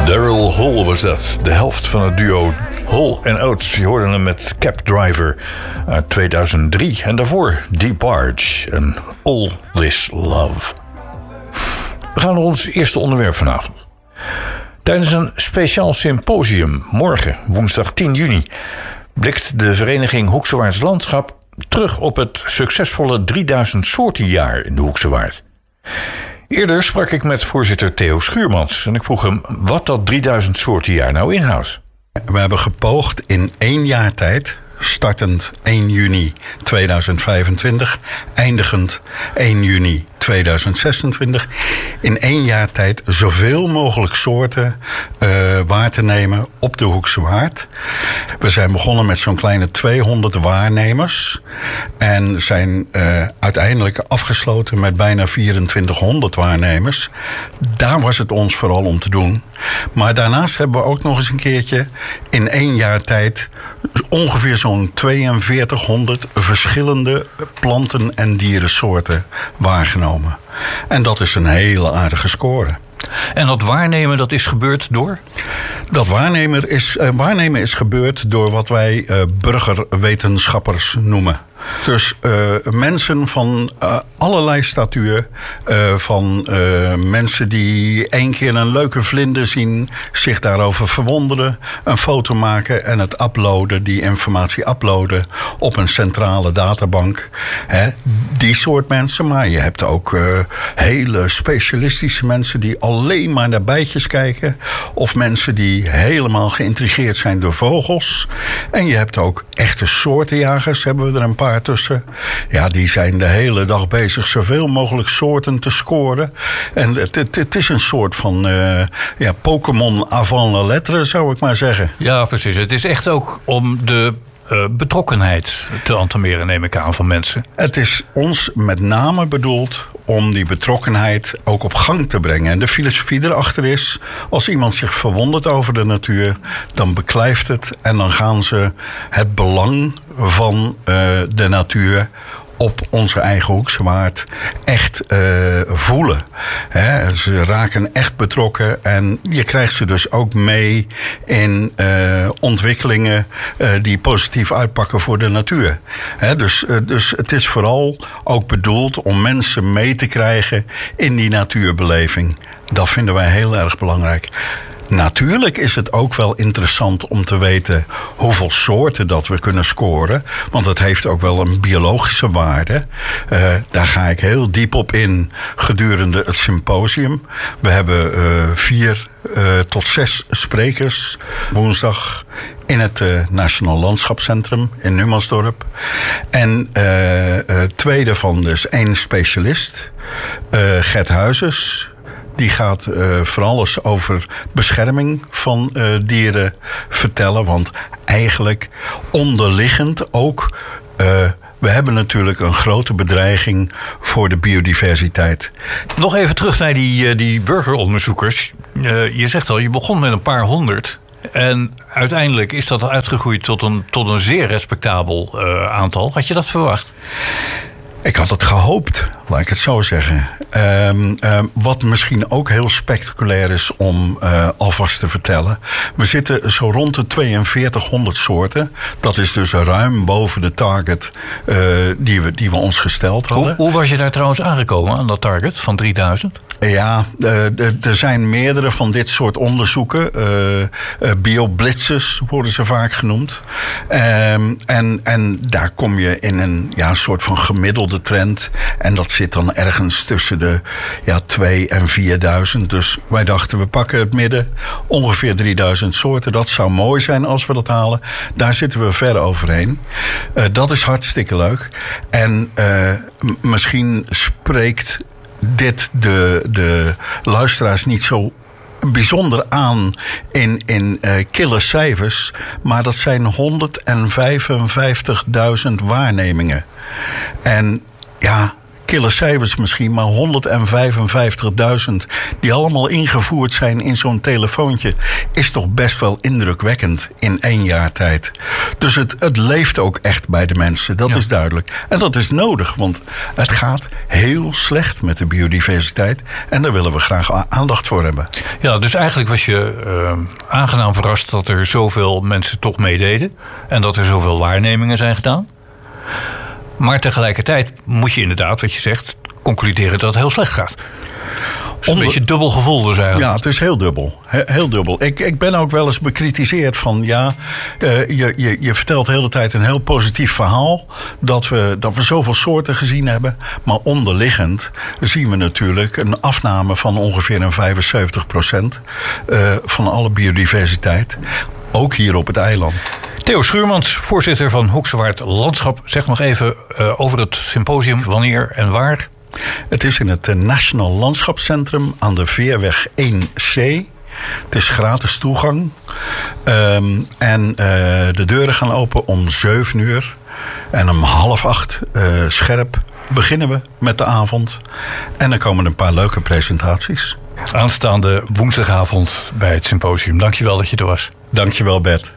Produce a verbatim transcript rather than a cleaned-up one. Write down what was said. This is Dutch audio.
Daryl Hall was dat, de helft van het duo Hall en Oates. Je hoorde hem met Cab Driver uit tweeduizend drie. En daarvoor Deep Barge en All This Love. We gaan naar ons eerste onderwerp vanavond. Tijdens een speciaal symposium, morgen, woensdag tien juni... blikt de vereniging Hoekse Waardse Landschap terug op het succesvolle drieduizend soortenjaar in de Hoekse Waard. Eerder sprak ik met voorzitter Theo Schuurmans en ik vroeg hem wat dat drieduizend soortenjaar nou inhoudt. We hebben gepoogd in één jaar tijd, startend één juni tweeduizend vijfentwintig, eindigend één juni tweeduizend zesentwintig... in één jaar tijd zoveel mogelijk soorten uh, waar te nemen op de Hoekse Waard. We zijn begonnen met zo'n kleine tweehonderd waarnemers en zijn uh, uiteindelijk afgesloten met bijna vierentwintighonderd waarnemers. Daar was het ons vooral om te doen. Maar daarnaast hebben we ook nog eens een keertje in één jaar tijd ongeveer zo'n tweeënveertighonderd verschillende planten- en dierensoorten waargenomen. En dat is een hele aardige score. En dat waarnemen, dat is gebeurd door? Dat waarnemen is, uh, waarnemen is gebeurd door wat wij uh, burgerwetenschappers noemen. Dus uh, mensen van uh, allerlei statuur. Uh, van uh, mensen die één keer een leuke vlinder zien, zich daarover verwonderen, een foto maken en het uploaden, die informatie uploaden op een centrale databank. Hè, die soort mensen. Maar je hebt ook uh, hele specialistische mensen die alleen maar naar bijtjes kijken. Of mensen die helemaal geïntrigeerd zijn door vogels. En je hebt ook echte soortenjagers, hebben we er een paar tussen. Ja, die zijn de hele dag bezig zoveel mogelijk soorten te scoren. En het, het, het is een soort van uh, ja, Pokémon avant la lettre, zou ik maar zeggen. Ja, precies. Het is echt ook om de uh, betrokkenheid te entameren, neem ik aan, van mensen. Het is ons met name bedoeld om die betrokkenheid ook op gang te brengen. En de filosofie erachter is, als iemand zich verwondert over de natuur, dan beklijft het en dan gaan ze het belang van uh, de natuur op onze eigen Hoekse Waard echt uh, voelen. He, ze raken echt betrokken en je krijgt ze dus ook mee in uh, ontwikkelingen uh, die positief uitpakken voor de natuur. He, dus, uh, dus het is vooral ook bedoeld om mensen mee te krijgen in die natuurbeleving. Dat vinden wij heel erg belangrijk. Natuurlijk is het ook wel interessant om te weten hoeveel soorten dat we kunnen scoren. Want het heeft ook wel een biologische waarde. Uh, daar ga ik heel diep op in gedurende het symposium. We hebben uh, vier uh, tot zes sprekers woensdag in het uh, Nationaal Landschapscentrum in Numansdorp. En uh, uh, twee daarvan dus één specialist, uh, Gert Huizes. Die gaat uh, voor alles over bescherming van uh, dieren vertellen. Want eigenlijk onderliggend ook, Uh, we hebben natuurlijk een grote bedreiging voor de biodiversiteit. Nog even terug naar die, die burgeronderzoekers. Uh, je zegt al, je begon met een paar honderd. En uiteindelijk is dat uitgegroeid tot een, tot een zeer respectabel uh, aantal. Had je dat verwacht? Ik had het gehoopt, laat ik het zo zeggen. Um, um, wat misschien ook heel spectaculair is om uh, alvast te vertellen. We zitten zo rond de tweeënveertighonderd soorten. Dat is dus ruim boven de target uh, die, we, die we ons gesteld hadden. Hoe, hoe was je daar trouwens aangekomen aan dat target van drieduizend? Ja, er zijn meerdere van dit soort onderzoeken. Uh, uh, bioblitzes worden ze vaak genoemd. Um, en, en daar kom je in een ja, soort van gemiddelde trend. En dat zit dan ergens tussen de ja, twee en vierduizend. Dus wij dachten, we pakken het midden. Ongeveer drieduizend soorten. Dat zou mooi zijn als we dat halen. Daar zitten we ver overheen. Uh, dat is hartstikke leuk. En uh, m- misschien spreekt dit de, de luisteraars niet zo bijzonder aan in, in uh, kille cijfers. Maar dat zijn honderdvijfenvijftigduizend waarnemingen. En ja, kille cijfers misschien, maar honderdvijfenvijftigduizend die allemaal ingevoerd zijn in zo'n telefoontje, is toch best wel indrukwekkend in één jaar tijd. Dus het, het leeft ook echt bij de mensen, dat ja. is duidelijk. En dat is nodig, want het gaat heel slecht met de biodiversiteit en daar willen we graag aandacht voor hebben. Ja, dus eigenlijk was je uh, aangenaam verrast dat er zoveel mensen toch meededen en dat er zoveel waarnemingen zijn gedaan. Maar tegelijkertijd moet je inderdaad, wat je zegt, concluderen dat het heel slecht gaat. Het is een beetje dubbel gevoel dus eigenlijk. Ja, het is heel dubbel. He, heel dubbel. Ik, ik ben ook wel eens bekritiseerd van ja, uh, je, je, je vertelt de hele tijd een heel positief verhaal. Dat we, dat we zoveel soorten gezien hebben. Maar onderliggend zien we natuurlijk een afname van ongeveer een vijfenzeventig procent uh, van alle biodiversiteit. Ook hier op het eiland. Theo Schuurmans, voorzitter van Hoekse Waard Landschap. Zeg nog even uh, over het symposium. Wanneer en waar? Het is in het National Landschapscentrum aan de Veerweg één C. Het is gratis toegang. Um, en uh, de deuren gaan open om zeven uur. En om half acht uh, scherp beginnen we met de avond. En dan komen een paar leuke presentaties. Aanstaande woensdagavond bij het symposium. Dankjewel dat je er was. Dankjewel, Bert.